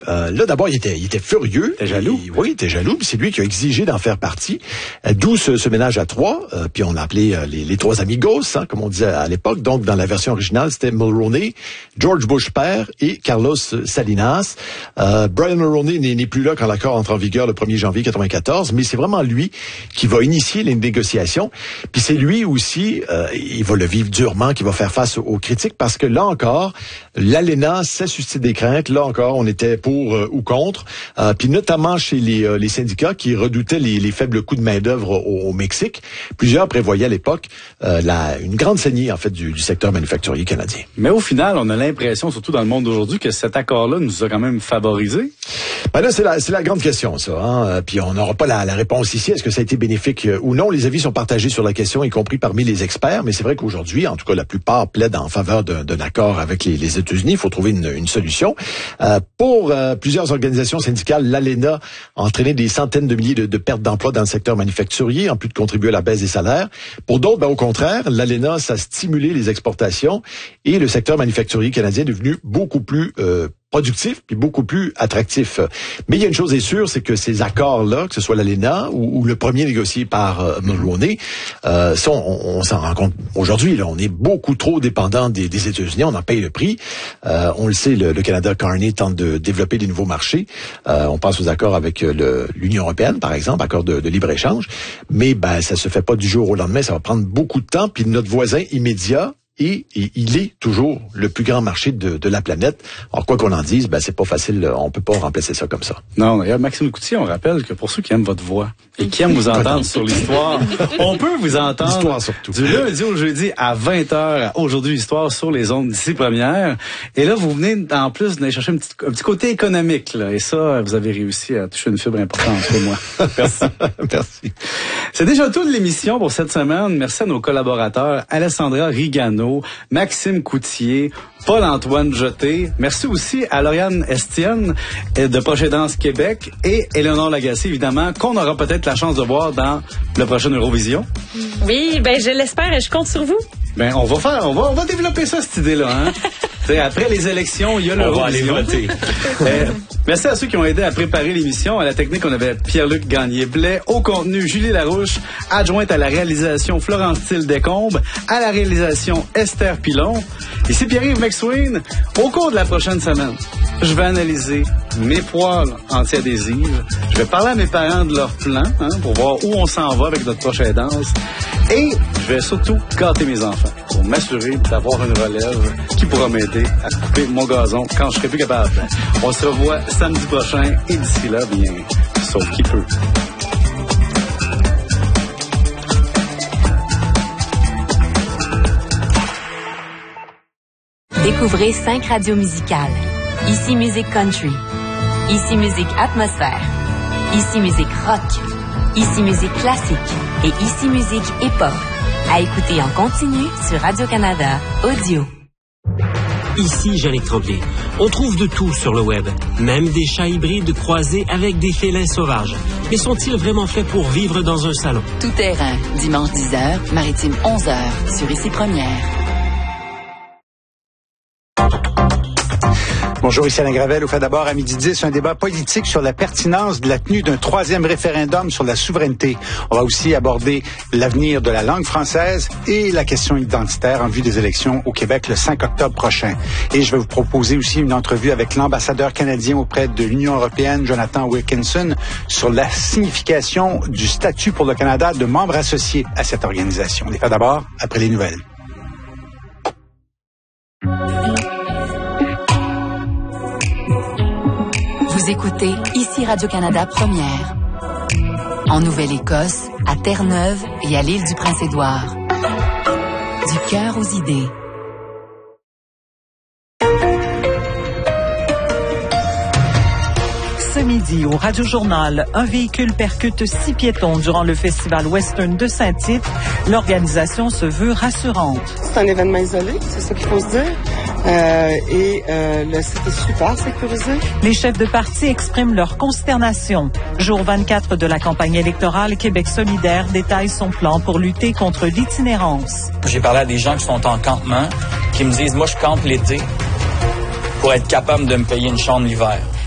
Là, d'abord, il était furieux. Il était jaloux. Oui, il était jaloux. Puis c'est lui qui a exigé d'en faire partie. D'où ce ménage à trois. Puis on l'appelait les trois amigos, comme on disait à l'époque. Donc, dans la version originale, c'était Mulroney, George Bush père et Carlos Salinas. Brian Mulroney n'est plus là quand l'accord entre en vigueur le 1er janvier 1994, mais c'est vraiment lui qui va initier les négociations. Puis c'est lui aussi, il va le vivre durement, qui va faire face aux critiques, parce que là encore, l'ALENA, ça suscite des craintes. Là encore, on était pour ou contre, puis notamment chez les syndicats qui redoutaient les faibles coûts de main-d'œuvre au Mexique. Plusieurs prévoyaient à l'époque une grande saignée en fait du secteur manufacturier canadien. Mais au final, on a l'impression, surtout dans le monde d'aujourd'hui, que cet accord-là nous a quand même favorisés. Ben là, c'est la grande question, ça. Puis on n'aura pas la réponse ici. Est-ce que ça a été bénéfique ou non? Les avis sont partagés sur la question, y compris parmi les experts. Mais c'est vrai qu'aujourd'hui, en tout cas, la plupart plaident en faveur d'un accord avec les États-Unis. Il faut trouver une solution. Pour plusieurs organisations syndicales, l'ALENA a entraîné des centaines de milliers de pertes d'emplois dans le secteur manufacturier, en plus de contribuer à la baisse des salaires. Pour d'autres, au contraire, l'ALENA, ça a stimulé les exportations et le secteur manufacturier canadien est devenu beaucoup plus productif puis beaucoup plus attractif. Mais il y a une chose est sûre, c'est que ces accords-là, que ce soit l'ALENA ou le premier négocié par Mulroney, on s'en rend compte aujourd'hui. Là, on est beaucoup trop dépendant des États-Unis. On en paye le prix. On le sait, le Canada Carney tente de développer des nouveaux marchés. On pense aux accords avec l'Union européenne, par exemple, accords de libre-échange. Mais ça se fait pas du jour au lendemain. Ça va prendre beaucoup de temps. Puis notre voisin immédiat, et il est toujours le plus grand marché de la planète. Alors, quoi qu'on en dise, c'est pas facile. On peut pas remplacer ça comme ça. Non, d'ailleurs, Maxime Coutier, on rappelle que pour ceux qui aiment votre voix et qui aiment vous entendre sur l'histoire, on peut vous entendre l'histoire surtout. Du lundi au jeudi à 20h, aujourd'hui l'histoire sur les ondes d'ici première. Et là, vous venez en plus d'aller chercher un petit côté économique, là. Et ça, vous avez réussi à toucher une fibre importante pour moi. Merci. Merci. C'est déjà tout de l'émission pour cette semaine. Merci à nos collaborateurs, Alessandra Rigano, Maxime Coutier, Paul-Antoine Jeté. Merci aussi à Lauriane Estienne de Projet Danse Québec et Éléonore Lagacé, évidemment, qu'on aura peut-être la chance de voir dans le prochain Eurovision. Oui, je l'espère et je compte sur vous. On va développer ça, cette idée-là, hein. Après les élections, il y a l'Eurovision. On va aller voter. Merci à ceux qui ont aidé à préparer l'émission. À la technique, on avait Pierre-Luc Gagné-Blais. Au contenu, Julie Larouche. Adjointe à la réalisation, Florence-Tille Descombes. À la réalisation, Esther Pilon. Ici Pierre-Yves McSween. Au cours de la prochaine semaine, je vais analyser mes poils anti-adhésives. Je vais parler à mes parents de leur plan, pour voir où on s'en va avec notre prochaine danse. Et je vais surtout gâter mes enfants pour m'assurer d'avoir une relève qui pourra m'aider à couper mon gazon quand je serai plus capable. On se revoit samedi prochain et d'ici là, bien, sauf qui peut. Découvrez 5 radios musicales. Ici Musique Country. Ici Musique Atmosphère. Ici Musique Rock. Ici Musique Classique. Et Ici Musique Hip-Hop. À écouter en continu sur Radio-Canada Audio. Ici Jeannick Tremblay. On trouve de tout sur le web, même des chats hybrides croisés avec des félins sauvages. Mais sont-ils vraiment faits pour vivre dans un salon? Tout terrain, dimanche 10h, maritime 11h, sur Ici Première. Bonjour, ici Alain Gravel. Au fait d'abord, à midi 10, un débat politique sur la pertinence de la tenue d'un 3e référendum sur la souveraineté. On va aussi aborder l'avenir de la langue française et la question identitaire en vue des élections au Québec le 5 octobre prochain. Et je vais vous proposer aussi une entrevue avec l'ambassadeur canadien auprès de l'Union européenne, Jonathan Wilkinson, sur la signification du statut pour le Canada de membre associé à cette organisation. Les faits d'abord, après les nouvelles. Vous écoutez Ici Radio-Canada Première. En Nouvelle-Écosse, à Terre-Neuve et à l'île du Prince-Édouard. Du cœur aux idées. Ce midi, au Radio-Journal, un véhicule percute 6 piétons durant le festival Western de Saint-Tite. L'organisation se veut rassurante. C'est un événement isolé, c'est ça qu'il faut se dire. Le site est super sécurisé. Les chefs de parti expriment leur consternation. Jour 24 de la campagne électorale, Québec solidaire détaille son plan pour lutter contre l'itinérance. J'ai parlé à des gens qui sont en campement, qui me disent, moi je campe l'été pour être capable de me payer une chambre l'hiver.